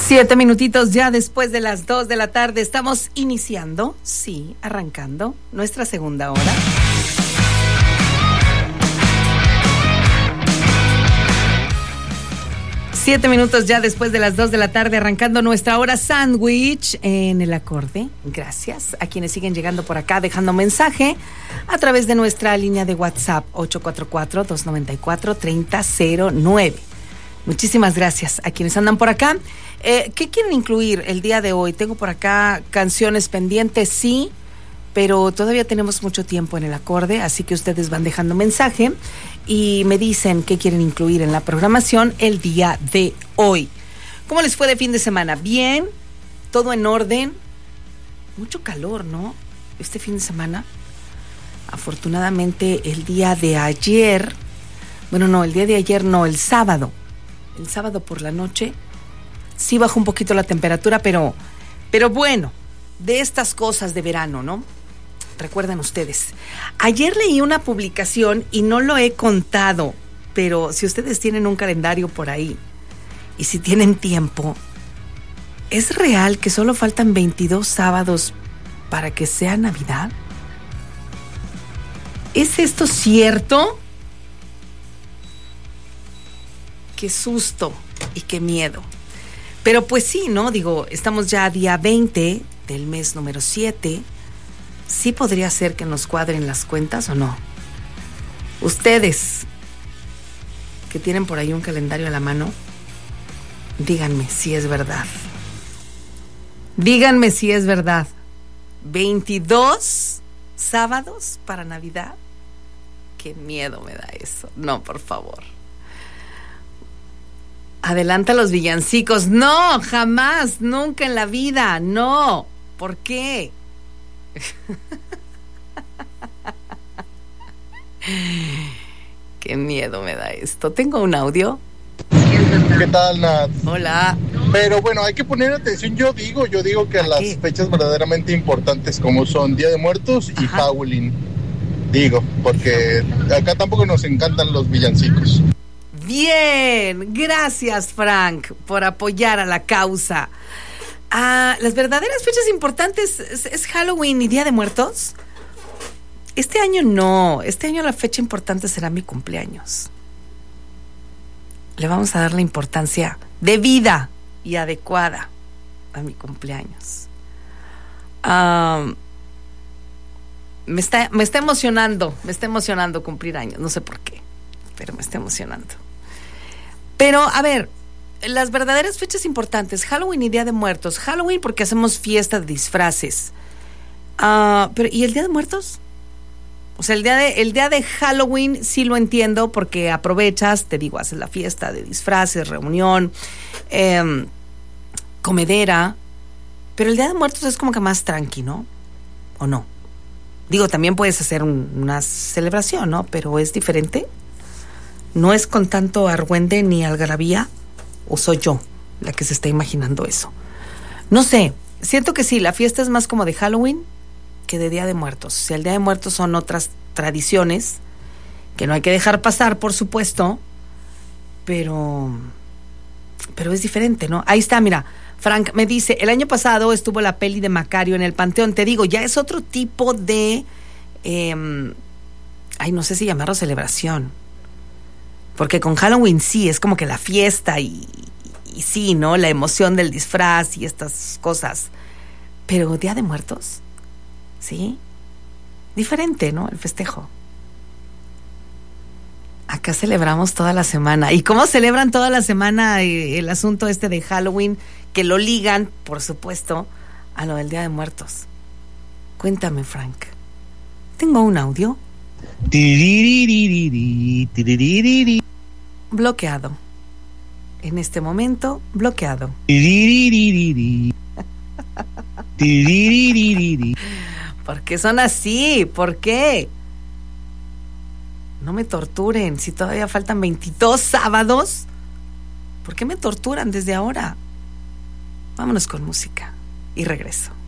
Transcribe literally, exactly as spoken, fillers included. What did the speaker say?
Siete minutitos ya después de las dos de la tarde. Estamos iniciando, sí, arrancando nuestra segunda hora. Siete minutos ya después de las dos de la tarde, arrancando nuestra hora sándwich en el acorde. Gracias a quienes siguen llegando por acá, dejando mensaje a través de nuestra línea de WhatsApp ocho cuatro cuatro, dos nueve cuatro, tres cero cero nueve. Muchísimas gracias a quienes andan por acá. Eh, ¿Qué quieren incluir el día de hoy? Tengo por acá canciones pendientes, sí, pero todavía tenemos mucho tiempo en el acorde, así que ustedes van dejando mensaje y me dicen qué quieren incluir en la programación el día de hoy. ¿Cómo les fue de fin de semana? ¿Bien? ¿Todo en orden? Mucho calor, ¿no? Este fin de semana. Afortunadamente el día de ayer, bueno, no, el día de ayer no, el sábado. El sábado por la noche sí bajó un poquito la temperatura, pero, pero bueno, de estas cosas de verano, ¿no? Recuerden ustedes. Ayer leí una publicación y no lo he contado, pero si ustedes tienen un calendario por ahí y si tienen tiempo, ¿es real que solo faltan veintidós sábados para que sea Navidad? ¿Es esto cierto? Qué susto y qué miedo. Pero pues sí, ¿no? Digo, estamos ya a día veinte del mes número siete. ¿Sí podría ser que nos cuadren las cuentas o no? Ustedes, que tienen por ahí un calendario a la mano, díganme si es verdad. Díganme si es verdad. ¿veintidós sábados para Navidad? Qué miedo me da eso. No, por favor. Adelanta los villancicos. No, jamás, nunca en la vida. No. ¿Por qué? Qué miedo me da esto. Tengo un audio. ¿Qué tal, Nat? Hola. Pero bueno, hay que poner atención. Yo digo, yo digo que las fechas verdaderamente importantes, como son Día de Muertos y Ajá. Halloween. Digo, porque acá tampoco nos encantan los villancicos. Bien, gracias, Frank, por apoyar a la causa. Ah, las verdaderas fechas importantes es, es Halloween y Día de Muertos. Este año no, este año la fecha importante será mi cumpleaños. Le vamos a dar la importancia debida y adecuada a mi cumpleaños. Um, me está, me está emocionando, me está emocionando cumplir años, no sé por qué, pero me está emocionando. Pero, a ver, las verdaderas fechas importantes, Halloween y Día de Muertos. Halloween porque hacemos fiesta de disfraces. Uh, pero, ¿y el Día de Muertos? O sea, el día de, el día de Halloween sí lo entiendo porque aprovechas, te digo, haces la fiesta de disfraces, reunión, eh, comedera. Pero el Día de Muertos es como que más tranqui, ¿no? ¿O no? Digo, también puedes hacer un, una celebración, ¿no? Pero es diferente. ¿No es con tanto argüende ni algarabía? ¿O soy yo la que se está imaginando eso? No sé, siento que sí, la fiesta es más como de Halloween que de Día de Muertos. O sea, el Día de Muertos son otras tradiciones que no hay que dejar pasar, por supuesto, pero, pero es diferente, ¿no? Ahí está, mira, Frank me dice, el año pasado estuvo la peli de Macario en el Panteón. Te digo, ya es otro tipo de, eh, ay, no sé si llamarlo celebración. Porque con Halloween sí, es como que la fiesta y, y sí, ¿no? La emoción del disfraz y estas cosas. Pero Día de Muertos, ¿sí? Diferente, ¿no? El festejo. Acá celebramos toda la semana. ¿Y cómo celebran toda la semana el asunto este de Halloween? Que lo ligan, por supuesto, a lo del Día de Muertos. Cuéntame, Frank. ¿Tengo un audio? Bloqueado. En este momento, bloqueado. ¿Por qué son así? ¿Por qué? No me torturen. Si todavía faltan veintidós sábados, ¿por qué me torturan desde ahora? Vámonos con música y regreso.